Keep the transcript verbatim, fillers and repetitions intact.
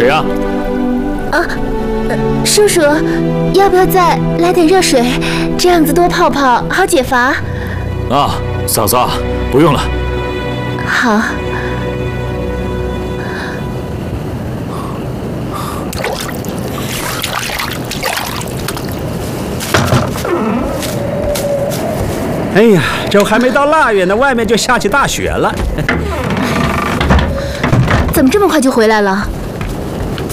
谁啊？ 啊，呃、叔叔，要不要再来点热水？这样子多泡泡，好解乏。 啊，嫂子，不用了。 好。 哎呀，这还没到腊月呢，外面就下起大雪了。 怎么这么快就回来了？